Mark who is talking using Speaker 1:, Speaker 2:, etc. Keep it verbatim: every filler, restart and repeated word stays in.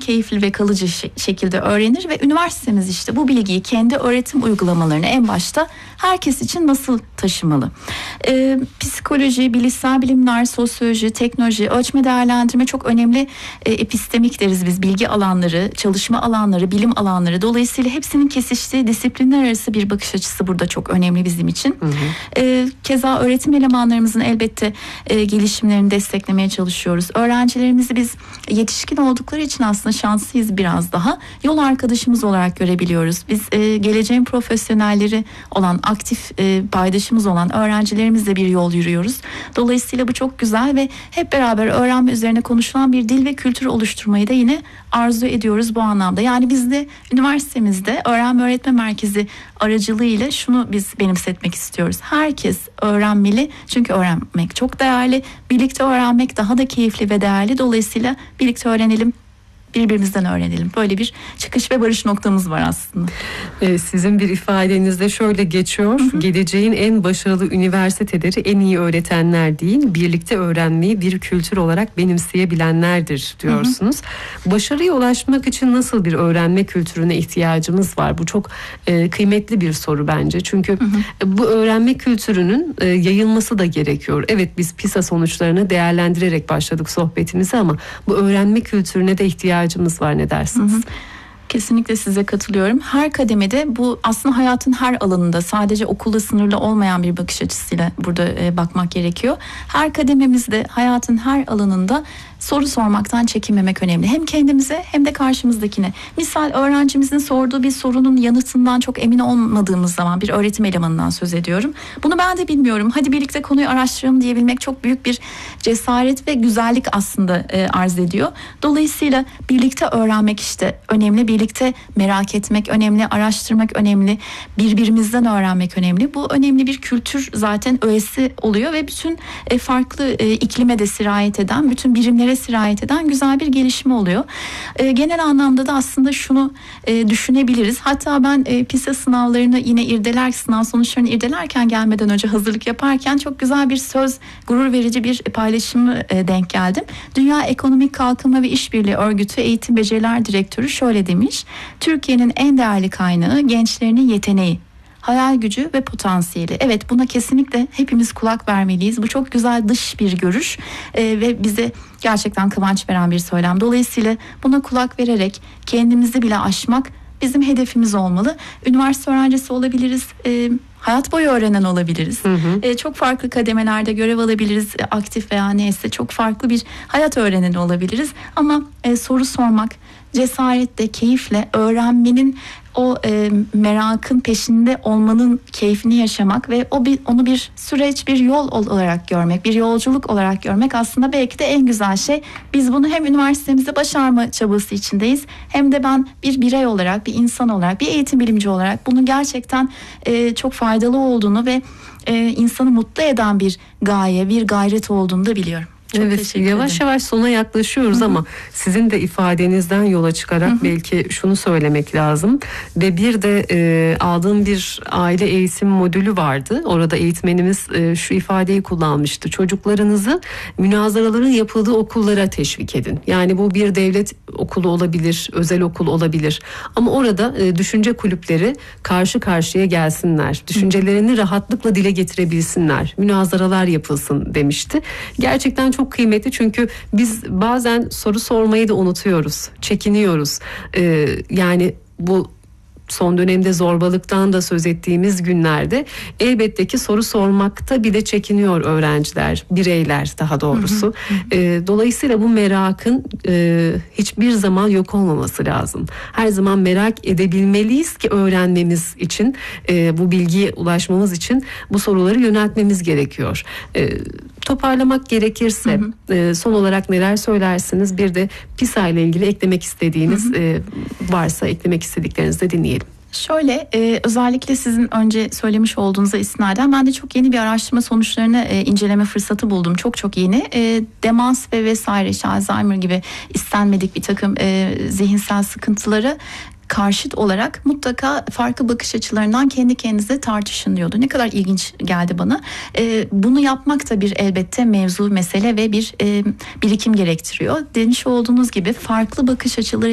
Speaker 1: keyifli ve kalıcı şekilde öğrenir ve üniversitemiz işte bu bilgiyi kendi öğretim uygulamalarını en başta herkes için nasıl taşımalı? Ee, psikoloji, bilişsel bilimler, sosyoloji, teknoloji, ölçme değerlendirme çok önemli e, epistemik deriz biz, bilgi alanları, çalışma alanları, bilim alanları. Dolayısıyla hepsinin kesiştiği disiplinler arası bir bakış açısı burada çok önemli bizim için. Hı hı. Ee, keza öğretim elemanlarımızın elbette e, gelişimlerini desteklemeye çalışıyoruz. Öğrencilerimizi biz yetişkin oldukları için aslında şanslıyız biraz daha. Yol arkadaşımız olarak görebiliyoruz. Biz e, geleceğin profesyonelleri olan, aktif e, paydaşımız olan öğrencilerimizle bir yol yürüyoruz. Dolayısıyla bu çok güzel ve hep beraber öğrenme üzerine konuşulan bir dil ve kültür oluşturmayı da yine arzu ediyoruz bu anlamda. Yani biz de üniversitemizde öğrenme öğretme merkezi aracılığıyla şunu biz benimsetmek istiyoruz. Herkes öğrenmeli çünkü öğrenmek çok değerli. Birlikte öğrenmek daha da keyifli ve değerli. Dolayısıyla birlikte öğrenelim, birbirimizden öğrenelim. Böyle bir çıkış ve varış noktamız var aslında.
Speaker 2: Ee, sizin bir ifadenizde şöyle geçiyor. Hı hı. Geleceğin en başarılı üniversiteleri en iyi öğretenler değil, birlikte öğrenmeyi bir kültür olarak benimseyebilenlerdir diyorsunuz. Hı hı. Başarıya ulaşmak için nasıl bir öğrenme kültürüne ihtiyacımız var? Bu çok e, kıymetli bir soru bence. Çünkü hı hı. bu öğrenme kültürünün e, yayılması da gerekiyor. Evet, biz PISA sonuçlarını değerlendirerek başladık sohbetimize ama bu öğrenme kültürüne de ihtiyacımız var, ne dersiniz? Hı hı.
Speaker 1: Kesinlikle size katılıyorum. Her kademede bu aslında hayatın her alanında, sadece okulda sınırlı olmayan bir bakış açısıyla burada e, bakmak gerekiyor. Her kadememizde hayatın her alanında soru sormaktan çekinmemek önemli. Hem kendimize hem de karşımızdakine. Misal öğrencimizin sorduğu bir sorunun yanıtından çok emin olmadığımız zaman, bir öğretim elemanından söz ediyorum. Bunu ben de bilmiyorum, hadi birlikte konuyu araştıralım diyebilmek çok büyük bir cesaret ve güzellik aslında e, arz ediyor. Dolayısıyla birlikte öğrenmek işte önemli. Birlikte merak etmek önemli, araştırmak önemli, birbirimizden öğrenmek önemli. Bu önemli bir kültür zaten öğesi oluyor ve bütün e, farklı e, iklime de sirayet eden, bütün birimlere sirayet eden güzel bir gelişme oluyor. E, genel anlamda da aslında şunu e, düşünebiliriz. Hatta ben e, PISA sınavlarını yine irdeler, sınav sonuçlarını irdelerken, gelmeden önce hazırlık yaparken çok güzel bir söz, gurur verici bir paylaşımı e, denk geldim. Dünya Ekonomik Kalkınma ve İşbirliği Örgütü Eğitim Beceriler Direktörü şöyle demiş: Türkiye'nin en değerli kaynağı gençlerinin yeteneği, hayal gücü ve potansiyeli. Evet, buna kesinlikle hepimiz kulak vermeliyiz. Bu çok güzel dış bir görüş ee, ve bize gerçekten kıvanç veren bir söylem. Dolayısıyla buna kulak vererek kendimizi bile aşmak bizim hedefimiz olmalı. Üniversite öğrencisi olabiliriz, e, hayat boyu öğrenen olabiliriz. Hı hı. E, çok farklı kademelerde görev alabiliriz, e, aktif veya neyse çok farklı bir hayat öğreneni olabiliriz. Ama e, soru sormak, cesaretle, keyifle öğrenmenin, o e, merakın peşinde olmanın keyfini yaşamak ve o bir, onu bir süreç, bir yol olarak görmek, bir yolculuk olarak görmek aslında belki de en güzel şey. Biz bunu hem üniversitemizde başarma çabası içindeyiz, hem de ben bir birey olarak, bir insan olarak, bir eğitim bilimci olarak bunun gerçekten e, çok faydalı olduğunu ve e, insanı mutlu eden bir gaye, bir gayret olduğunu da biliyorum. Çok
Speaker 2: evet, yavaş yavaş sona yaklaşıyoruz. Hı-hı. Ama sizin de ifadenizden yola çıkarak Hı-hı. belki şunu söylemek lazım. Ve bir de e, aldığım bir aile eğitim modülü vardı. Orada eğitmenimiz e, şu ifadeyi kullanmıştı: çocuklarınızı münazaraların yapıldığı okullara teşvik edin. Yani bu bir devlet okulu olabilir, özel okul olabilir. Ama orada e, düşünce kulüpleri karşı karşıya gelsinler. Düşüncelerini Hı-hı. rahatlıkla dile getirebilsinler. Münazaralar yapılsın demişti. Gerçekten çok kıymetli, çünkü biz bazen soru sormayı da unutuyoruz, çekiniyoruz. Ee, yani bu son dönemde zorbalıktan da söz ettiğimiz günlerde elbette ki soru sormakta bile çekiniyor öğrenciler, bireyler daha doğrusu. Hı hı. E, dolayısıyla bu merakın e, hiçbir zaman yok olmaması lazım. Her zaman merak edebilmeliyiz ki öğrenmemiz için, e, bu bilgiye ulaşmamız için bu soruları yöneltmemiz gerekiyor. E, toparlamak gerekirse hı hı. E, son olarak neler söylersiniz? Bir de PISA ile ilgili eklemek istediğiniz hı hı. E, varsa eklemek istediklerinizi de dinleyelim.
Speaker 1: Şöyle e, özellikle sizin önce söylemiş olduğunuza isnaden ben de çok yeni bir araştırma sonuçlarını e, inceleme fırsatı buldum. Çok çok yeni. E, demans ve vesaire, işte Alzheimer gibi istenmedik bir takım e, zihinsel sıkıntıları karşıt olarak mutlaka farklı bakış açılarından kendi kendinize tartışın diyordu. Ne kadar ilginç geldi bana. Ee, bunu yapmak da bir elbette mevzu, mesele ve bir e, birikim gerektiriyor. Demiş olduğunuz gibi farklı bakış açıları